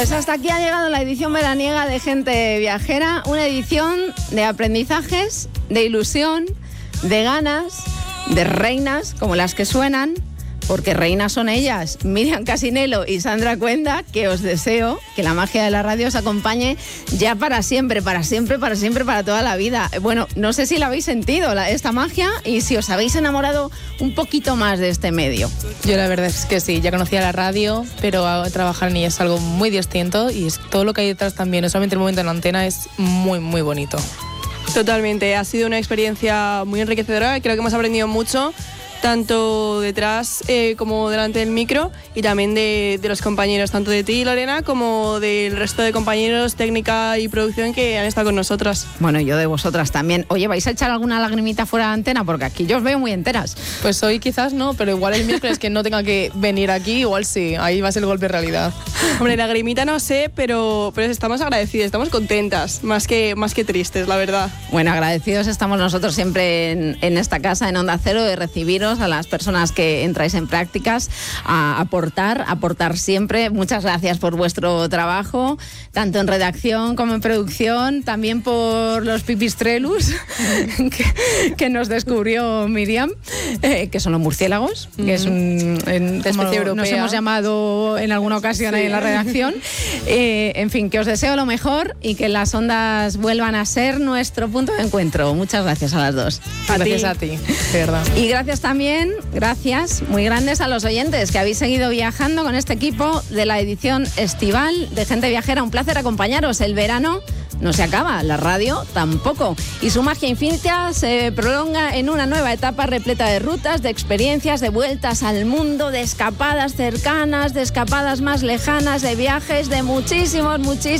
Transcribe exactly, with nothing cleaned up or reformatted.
Pues hasta aquí ha llegado la edición veraniega de Gente Viajera, una edición de aprendizajes, de ilusión, de ganas, de reinas como las que suenan, porque reinas son ellas, Miriam Casinello y Sandra Cuenda, que os deseo que la magia de la radio os acompañe ya para siempre, para siempre, para siempre, para toda la vida. Bueno, no sé si la habéis sentido, la, esta magia, y si os habéis enamorado un poquito más de este medio. Yo la verdad es que sí, ya conocía la radio, pero trabajar en ella es algo muy distinto y es, todo lo que hay detrás también, no solamente el momento en la antena, es muy, muy bonito. Totalmente, ha sido una experiencia muy enriquecedora, creo que hemos aprendido mucho, tanto detrás eh, como delante del micro, y también de, de los compañeros, tanto de ti, Lorena, como del resto de compañeros, técnica y producción que han estado con nosotras. Bueno, yo de vosotras también. Oye, ¿vais a echar alguna lagrimita fuera de antena? Porque aquí yo os veo muy enteras. Pues hoy quizás no, pero igual el miércoles que no tenga que venir aquí, igual sí, ahí va a ser el golpe de realidad. Hombre, lagrimita no sé, pero, pero estamos agradecidas, estamos contentas, más que, más que tristes, la verdad. Bueno, agradecidos estamos nosotros siempre en, en esta casa, en Onda Cero, de recibiros a las personas que entráis en prácticas, a aportar, aportar siempre. Muchas gracias por vuestro trabajo, tanto en redacción como en producción, también por los pipistrelus que, que nos descubrió Miriam, eh, que son los murciélagos, mm. que es un, en, de especie europea. Nos hemos llamado en alguna ocasión sí. ahí en la redacción. Eh, en fin, que os deseo lo mejor y que las ondas vuelvan a ser nuestro punto de encuentro. Muchas gracias a las dos. A gracias ti. a ti, de verdad. Y gracias también, gracias muy grandes a los oyentes que habéis seguido viajando con este equipo de la edición estival de Gente Viajera. Un placer acompañaros. El verano no se acaba, la radio tampoco. Y su magia infinita se prolonga en una nueva etapa repleta de rutas, de experiencias, de vueltas al mundo, de escapadas cercanas, de escapadas más lejanas, de viajes, de muchísimos, muchísimos